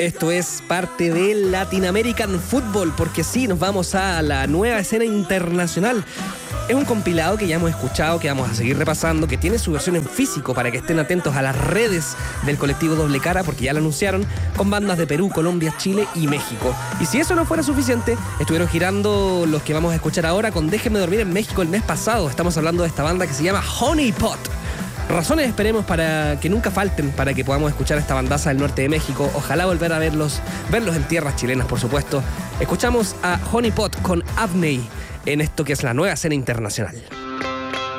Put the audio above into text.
Esto es parte del Latin American Football, porque sí, nos vamos a la nueva escena internacional. Es un compilado que ya hemos escuchado, que vamos a seguir repasando, que tiene su versión en físico para que estén atentos a las redes del colectivo Doble Cara, porque ya lo anunciaron, con bandas de Perú, Colombia, Chile y México. Y si eso no fuera suficiente, estuvieron girando los que vamos a escuchar ahora con Déjenme Dormir en México el mes pasado. Estamos hablando de esta banda que se llama Honey Pot. Razones esperemos para que nunca falten, para que podamos escuchar a esta bandaza del norte de México. Ojalá volver a verlos en tierras chilenas, por supuesto. Escuchamos a Honey Pot con Abney en esto que es la nueva escena internacional.